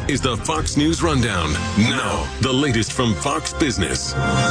is the Fox News Rundown. Now, the latest from Fox Business.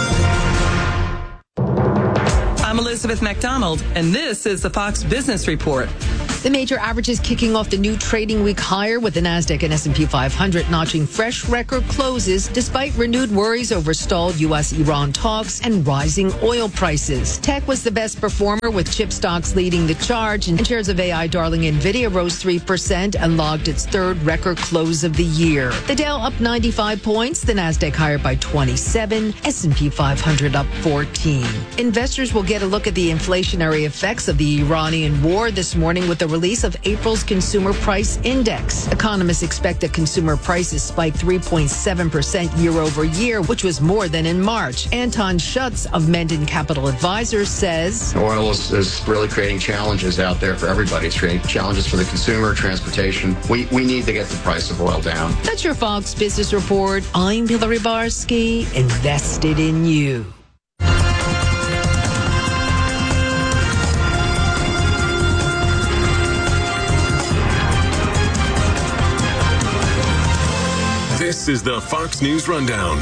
I'm Elizabeth McDonald, and this is the Fox Business Report. The major averages kicking off the new trading week higher, with the Nasdaq and S&P 500 notching fresh record closes despite renewed worries over stalled U.S.-Iran talks and rising oil prices. Tech was the best performer, with chip stocks leading the charge, and shares of AI darling NVIDIA rose 3% and logged its third record close of the year. The Dow up 95 points, the Nasdaq higher by 27, S&P 500 up 14. Investors will get a look at the inflationary effects of the Iranian war this morning with the release of April's Consumer Price Index. Economists expect that consumer prices spiked 3.7% year over year, which was more than in March. Anton Schutz of Menden Capital Advisors says, oil is really creating challenges out there for everybody. It's creating challenges for the consumer, transportation. We need to get the price of oil down. That's your Fox Business Report. I'm Hillary Barsky, invested in you. This is the Fox News Rundown.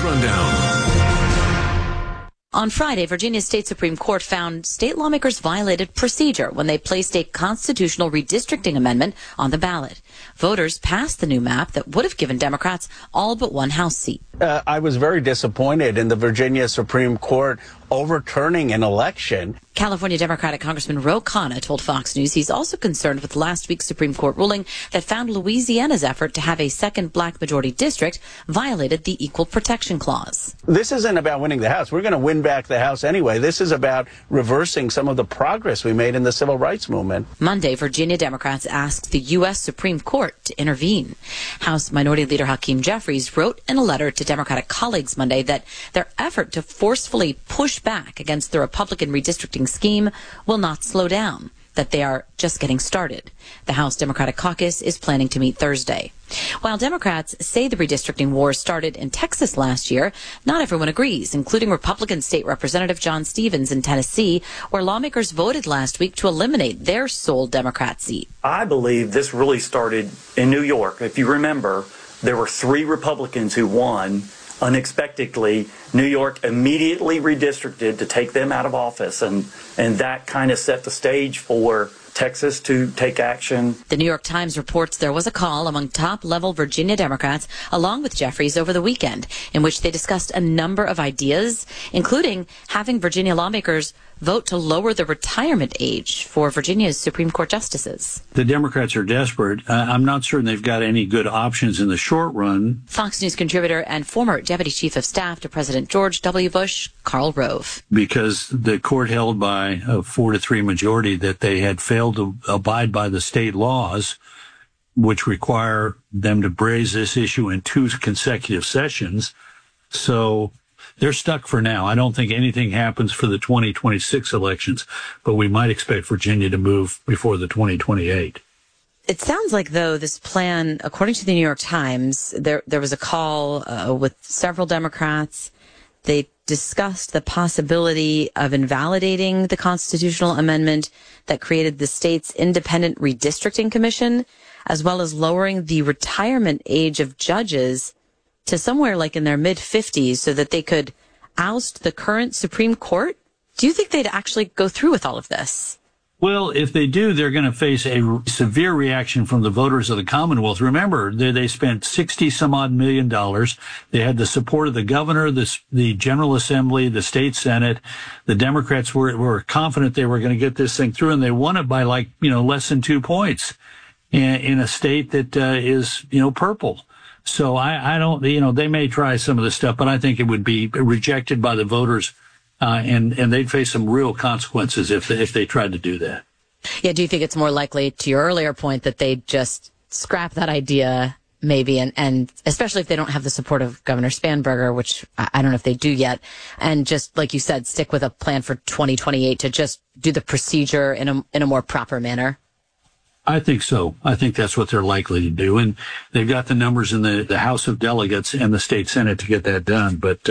On Friday, Virginia's state Supreme Court found state lawmakers violated procedure when they placed a constitutional redistricting amendment on the ballot. Voters passed the new map that would have given Democrats all but one House seat. I was very disappointed in the Virginia Supreme Court overturning an election. California Democratic Congressman Ro Khanna told Fox News he's also concerned with last week's Supreme Court ruling that found Louisiana's effort to have a second black majority district violated the Equal Protection Clause. This isn't about winning the House. We're going to win back the House anyway. This is about reversing some of the progress we made in the civil rights movement. Monday, Virginia Democrats asked the U.S. Supreme Court to intervene. House Minority Leader Hakeem Jeffries wrote in a letter to Democratic colleagues Monday that their effort to forcefully push back against the Republican redistricting scheme will not slow down, that they are just getting started. The House Democratic Caucus is planning to meet Thursday. While Democrats say the redistricting war started in Texas last year, not everyone agrees, including Republican State Representative John Stevens in Tennessee, where lawmakers voted last week to eliminate their sole Democrat seat. I believe this really started in New York. If you remember, there were 3 Republicans who won. Unexpectedly, New York immediately redistricted to take them out of office, and that kind of set the stage for Texas to take action. The New York Times reports there was a call among top-level Virginia Democrats, along with Jeffries, over the weekend, in which they discussed a number of ideas, including having Virginia lawmakers vote to lower the retirement age for Virginia's Supreme Court justices. The Democrats are desperate. I'm not certain they've got any good options in the short run. Fox News contributor and former Deputy Chief of Staff to President George W. Bush, Karl Rove. Because the court held by a 4-3 majority that they had failed to abide by the state laws, which require them to raise this issue in 2 consecutive sessions. So they're stuck for now. I don't think anything happens for the 2026 elections, but we might expect Virginia to move before the 2028. It sounds like, though, this plan, according to the New York Times, there was a call with several Democrats. They discussed the possibility of invalidating the constitutional amendment that created the state's independent redistricting commission, as well as lowering the retirement age of judges to somewhere like in their mid-50s so that they could oust the current Supreme Court. Do you think they'd actually go through with all of this? Well, if they do, they're going to face a severe reaction from the voters of the Commonwealth. Remember, they spent $60-some-odd million. They had the support of the governor, the General Assembly, the state Senate. The Democrats were confident they were going to get this thing through, and they won it by less than 2 points in a state that is purple. So I don't, they may try some of this stuff, but I think it would be rejected by the voters, and they'd face some real consequences if they tried to do that. Yeah. Do you think it's more likely, to your earlier point, that they just scrap that idea maybe, and especially if they don't have the support of Governor Spanberger, which I don't know if they do yet, and just, like you said, stick with a plan for 2028 to just do the procedure in a more proper manner? I think so. I think that's what they're likely to do. And they've got the numbers in the House of Delegates and the state Senate to get that done. But,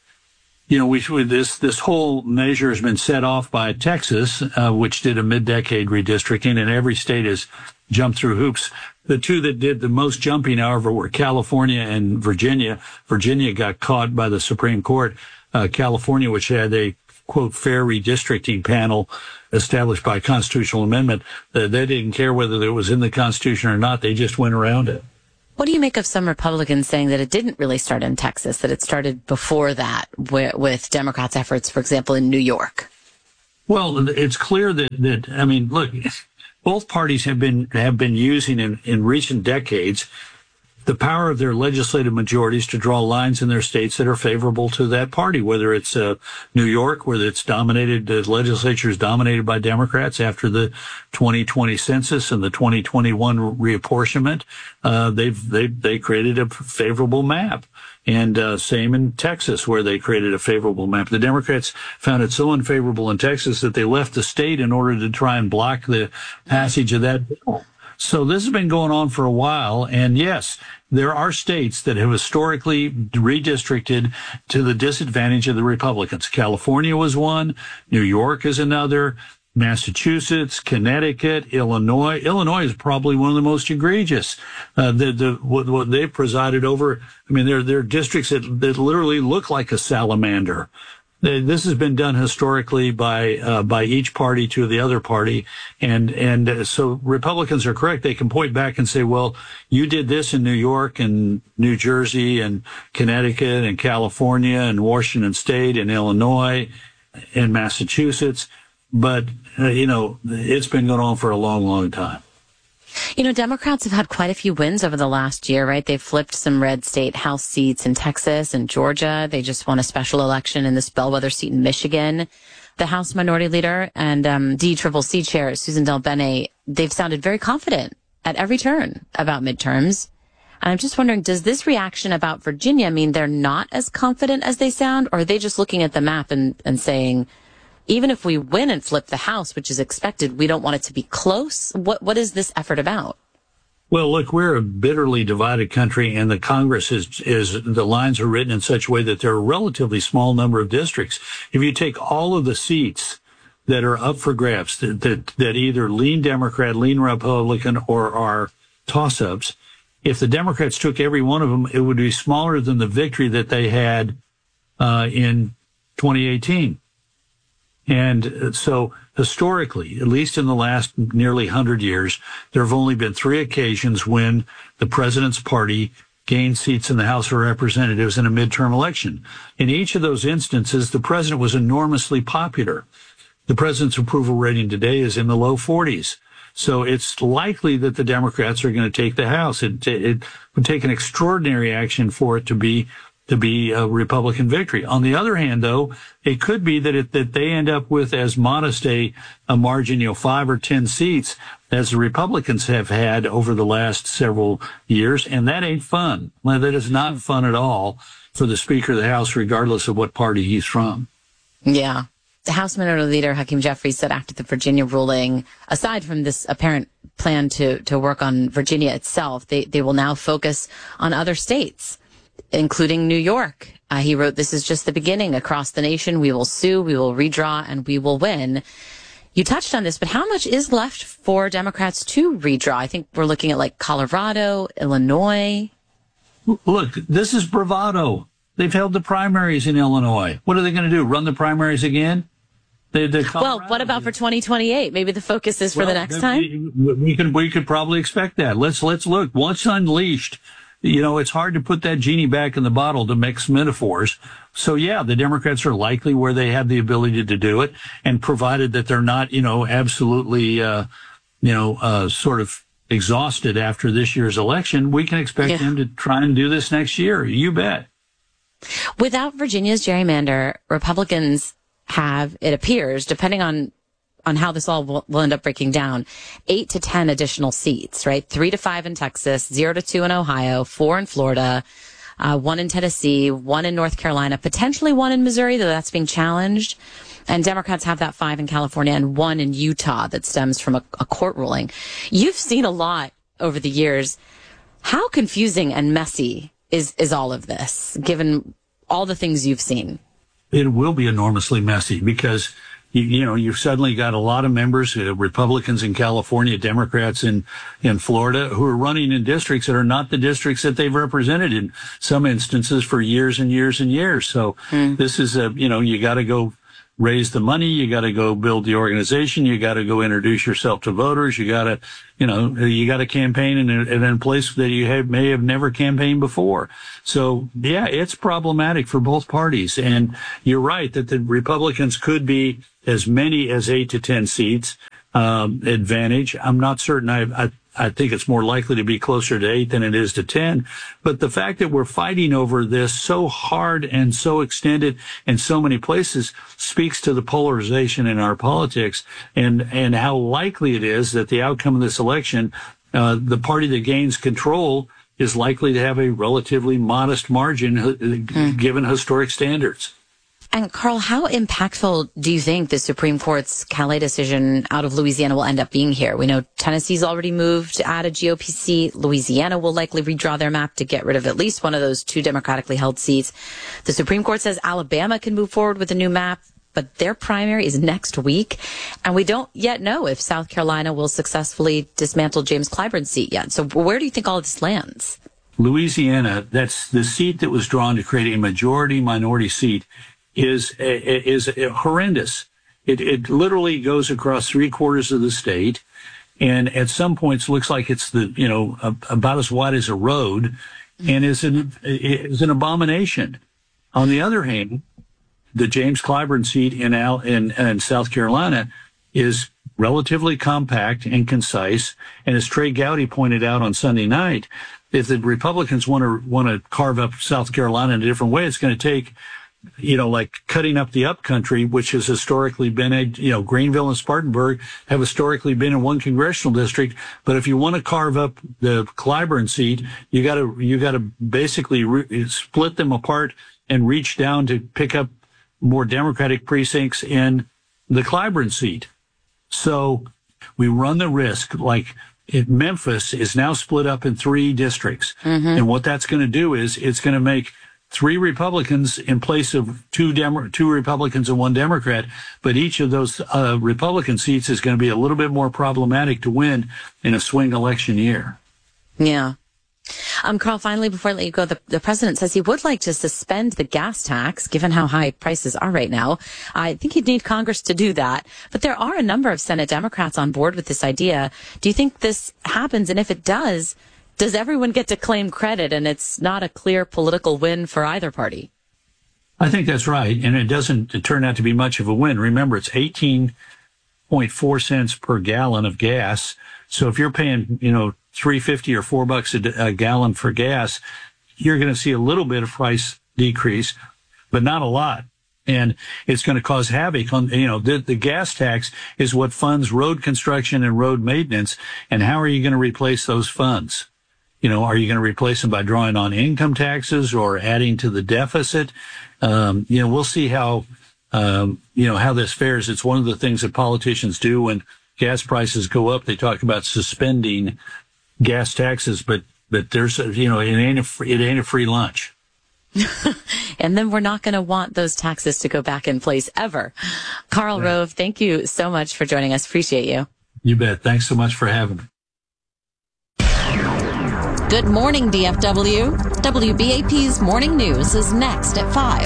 this whole measure has been set off by Texas, which did a mid-decade redistricting, and every state has jumped through hoops. The two that did the most jumping, however, were California and Virginia. Virginia got caught by the Supreme Court. California, which had a, quote, fair redistricting panel established by constitutional amendment, they didn't care whether it was in the Constitution or not. They just went around it. What do you make of some Republicans saying that it didn't really start in Texas, that it started before that with Democrats' efforts, for example, in New York? Well, it's clear that I mean, look, both parties have been using in recent decades the power of their legislative majorities to draw lines in their states that are favorable to that party, whether it's New York, where it's dominated, the legislature is dominated by Democrats after the 2020 census and the 2021 reapportionment. They created a favorable map. And same in Texas, where they created a favorable map. The Democrats found it so unfavorable in Texas that they left the state in order to try and block the passage of that bill. So this has been going on for a while. And yes, there are states that have historically redistricted to the disadvantage of the Republicans. California was one. New York is another. Massachusetts, Connecticut, Illinois. Illinois is probably one of the most egregious. What they presided over, I mean, they're districts that literally look like a salamander. This has been done historically by each party to the other party. And so Republicans are correct. They can point back and say, well, you did this in New York and New Jersey and Connecticut and California and Washington State and Illinois and Massachusetts. But, it's been going on for a long, long time. Democrats have had quite a few wins over the last year, right? They've flipped some red state House seats in Texas and Georgia. They just won a special election in this bellwether seat in Michigan. The House Minority Leader and DCCC Chair Susan DelBene, they've sounded very confident at every turn about midterms. And I'm just wondering, does this reaction about Virginia mean they're not as confident as they sound? Or are they just looking at the map and saying, even if we win and flip the House, which is expected, we don't want it to be close? What is this effort about? Well, look, we're a bitterly divided country, and the Congress is the lines are written in such a way that there are a relatively small number of districts. If you take all of the seats that are up for grabs, that either lean Democrat, lean Republican, or are toss-ups, if the Democrats took every one of them, it would be smaller than the victory that they had in 2018. And so historically, at least in the last nearly 100 years, there have only been 3 occasions when the president's party gained seats in the House of Representatives in a midterm election. In each of those instances, the president was enormously popular. The president's approval rating today is in the low 40s. So it's likely that the Democrats are going to take the House. It would take an extraordinary action for it to be a Republican victory. On the other hand, though, it could be that they end up with as modest a margin, 5 or 10 seats as the Republicans have had over the last several years, and that ain't fun. That is not fun at all for the Speaker of the House, regardless of what party he's from. Yeah. The House Minority Leader Hakeem Jeffries said after the Virginia ruling, aside from this apparent plan to work on Virginia itself, they will now focus on other states, including New York. He wrote, "This is just the beginning. Across the nation, we will sue, we will redraw, and we will win." You touched on this, but how much is left for Democrats to redraw? I think we're looking at like Colorado, Illinois. Look, this is bravado. They've held the primaries in Illinois. What are they going to do? Run the primaries again? Well, what about for 2028? Maybe the focus is for the next time? We could probably expect that. Let's look. Once unleashed, it's hard to put that genie back in the bottle, to mix metaphors. So yeah, the Democrats are likely where they have the ability to do it, and provided that they're not, absolutely, sort of exhausted after this year's election, we can expect them to try and do this next year. You bet. Without Virginia's gerrymander, Republicans have, it appears, depending on how this all will end up breaking down, 8 to 10 additional seats, right? 3 to 5 in Texas, 0 to 2 in Ohio, 4 in Florida, 1 in Tennessee, 1 in North Carolina, potentially 1 in Missouri, though that's being challenged. And Democrats have that 5 in California and 1 in Utah that stems from a court ruling. You've seen a lot over the years. How confusing and messy is all of this, given all the things you've seen? It will be enormously messy, because you've suddenly got a lot of members, Republicans in California, Democrats in Florida, who are running in districts that are not the districts that they've represented in some instances for years and years and years. So this is you got to go raise the money. You got to go build the organization. You got to go introduce yourself to voters. You got to campaign in a place that you may have never campaigned before. So yeah, it's problematic for both parties. And you're right that the Republicans could be as many as 8 to 10 seats, advantage. I'm not certain. I think it's more likely to be closer to 8 than it is to 10. But the fact that we're fighting over this so hard and so extended in so many places speaks to the polarization in our politics and how likely it is that the outcome of this election, the party that gains control is likely to have a relatively modest margin given historic standards. And Carl, how impactful do you think the Supreme Court's Calais decision out of Louisiana will end up being here? We know Tennessee's already moved to add a GOP seat. Louisiana will likely redraw their map to get rid of at least one of those 2 democratically held seats. The Supreme Court says Alabama can move forward with a new map, but their primary is next week. And we don't yet know if South Carolina will successfully dismantle James Clyburn's seat yet. So where do you think all of this lands? Louisiana, that's the seat that was drawn to create a majority-minority seat, is horrendous. It literally goes across 3/4 of the state, and at some points looks like it's about as wide as a road, and is an abomination. On the other hand, the James Clyburn seat in South Carolina is relatively compact and concise, and as Trey Gowdy pointed out on Sunday night, if the Republicans want to carve up South Carolina in a different way, it's going to take like cutting up the upcountry, which has historically been Greenville and Spartanburg have historically been in one congressional district. But if you want to carve up the Clyburn seat, you got to basically split them apart and reach down to pick up more Democratic precincts in the Clyburn seat. So we run the risk, Memphis is now split up in 3 districts. And what that's going to do is it's going to make 3 Republicans in place of 2 Republicans and 1 Democrat, but each of those Republican seats is going to be a little bit more problematic to win in a swing election year. Yeah. Carl, finally, before I let you go, the president says he would like to suspend the gas tax, given how high prices are right now. I think he'd need Congress to do that. But there are a number of Senate Democrats on board with this idea. Do you think this happens? And if it does everyone get to claim credit and it's not a clear political win for either party? I think that's right. And it doesn't turn out to be much of a win. Remember, it's 18.4 cents per gallon of gas. So if you're paying, $3.50 or $4 a gallon for gas, you're going to see a little bit of price decrease, but not a lot. And it's going to cause havoc on, the gas tax is what funds road construction and road maintenance. And how are you going to replace those funds? Are you going to replace them by drawing on income taxes or adding to the deficit? We'll see how this fares. It's one of the things that politicians do when gas prices go up. They talk about suspending gas taxes, but there's, it ain't a free lunch. And then we're not going to want those taxes to go back in place ever. Karl Rove, thank you so much for joining us. Appreciate you. You bet. Thanks so much for having me. Good morning, DFW. WBAP's Morning News is next at 5.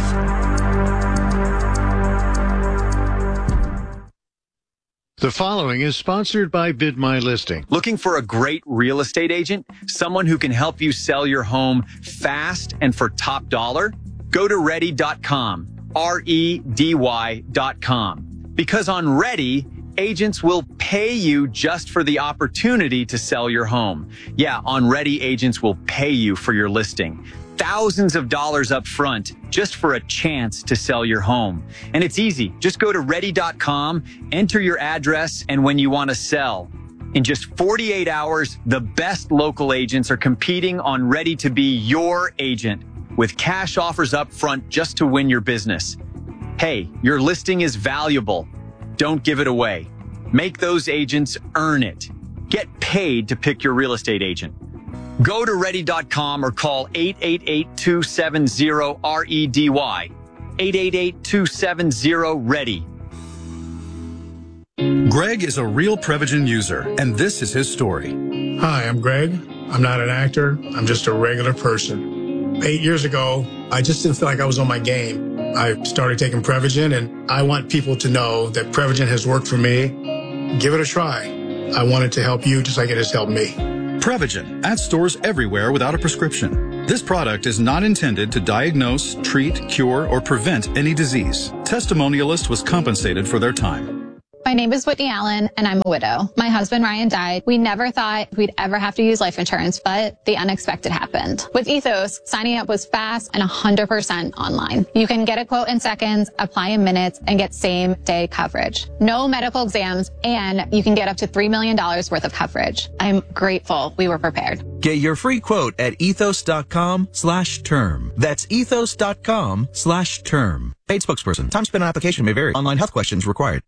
The following is sponsored by Bid My Listing. Looking for a great real estate agent? Someone who can help you sell your home fast and for top dollar? Go to Ready.com, REDY.com. Because on Ready, agents will pay you just for the opportunity to sell your home. Yeah, on Ready, agents will pay you for your listing. Thousands of dollars up front just for a chance to sell your home. And it's easy. Just go to Ready.com, enter your address, and when you want to sell. In just 48 hours, the best local agents are competing on Ready to be your agent with cash offers up front just to win your business. Hey, your listing is valuable. Don't give it away. Make those agents earn it. Get paid to pick your real estate agent. Go to Ready.com or call 888-270-REDY. 888-270-READY. Greg is a real Prevagen user, and this is his story. Hi, I'm Greg. I'm not an actor. I'm just a regular person. 8 years ago, I just didn't feel like I was on my game. I started taking Prevagen, and I want people to know that Prevagen has worked for me. Give it a try. I want it to help you just like it has helped me. Prevagen, at stores everywhere without a prescription. This product is not intended to diagnose, treat, cure, or prevent any disease. Testimonialist was compensated for their time. My name is Whitney Allen, and I'm a widow. My husband, Ryan, died. We never thought we'd ever have to use life insurance, but the unexpected happened. With Ethos, signing up was fast and 100% online. You can get a quote in seconds, apply in minutes, and get same-day coverage. No medical exams, and you can get up to $3 million worth of coverage. I'm grateful we were prepared. Get your free quote at ethos.com/term. That's ethos.com/term. Paid spokesperson. Time spent on application may vary. Online health questions required.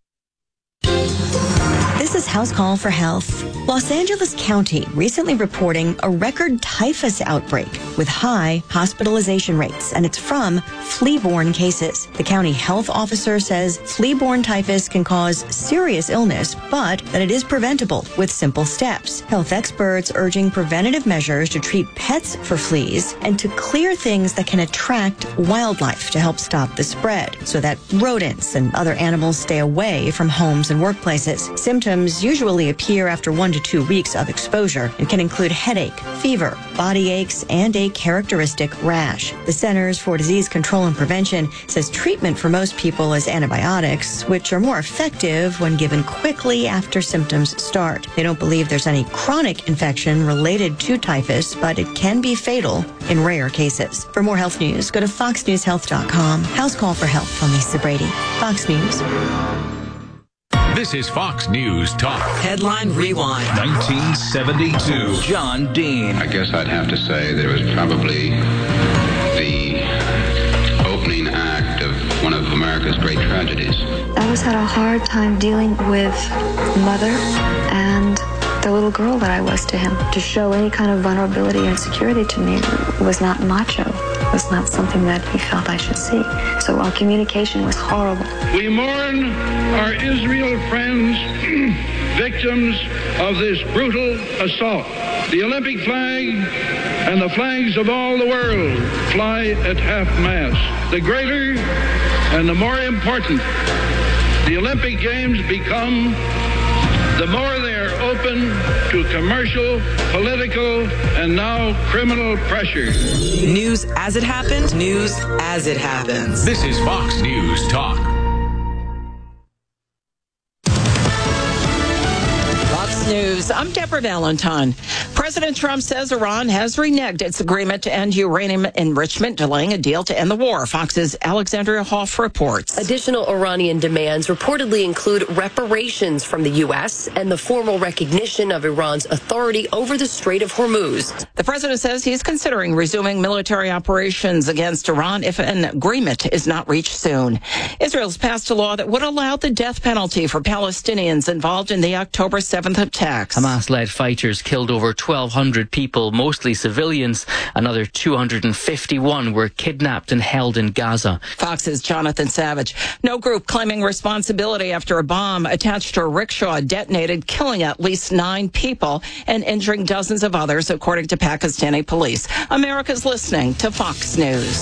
This is House Call for Health. Los Angeles County recently reporting a record typhus outbreak with high hospitalization rates, and it's from flea-borne cases. The county health officer says flea-borne typhus can cause serious illness, but that it is preventable with simple steps. Health experts urging preventative measures to treat pets for fleas and to clear things that can attract wildlife to help stop the spread so that rodents and other animals stay away from homes and workplaces. Symptoms usually appear after 1 to 2 weeks of exposure and can include headache, fever, body aches, and a characteristic rash. The Centers for Disease Control and Prevention says treatment for most people is antibiotics, which are more effective when given quickly after symptoms start. They don't believe there's any chronic infection related to typhus, but it can be fatal in rare cases. For more health news, go to foxnewshealth.com. House Call for Health. I'm Lisa Brady. Fox News. This is Fox News Talk. Headline Rewind. 1972. John Dean. I guess I'd have to say that it was probably the opening act of one of America's great tragedies. I always had a hard time dealing with mother and the little girl that I was to him. To show any kind of vulnerability or insecurity to me was not macho. It was not something that he felt I should see. So our communication was horrible. We mourn our Israel friends, victims of this brutal assault. The Olympic flag and the flags of all the world fly at half-mast. The greater and the more important the Olympic Games become, the more they are open to commercial, political, and now criminal pressure. News as it happened, news as it happens. This is Fox News Talk. Fox News, I'm Deborah Valentine. President Trump says Iran has reneged its agreement to end uranium enrichment, delaying a deal to end the war. Fox's Alexandria Hoff reports. Additional Iranian demands reportedly include reparations from the U.S. and the formal recognition of Iran's authority over the Strait of Hormuz. The president says he's considering resuming military operations against Iran if an agreement is not reached soon. Israel's passed a law that would allow the death penalty for Palestinians involved in the October 7th attacks. Hamas-led fighters killed over 1,200 people, mostly civilians. Another 251 were kidnapped and held in Gaza. Fox's Jonathan Savage. No group claiming responsibility after a bomb attached to a rickshaw detonated, killing at least 9 people and injuring dozens of others, according to Pakistani police. America's listening to Fox News.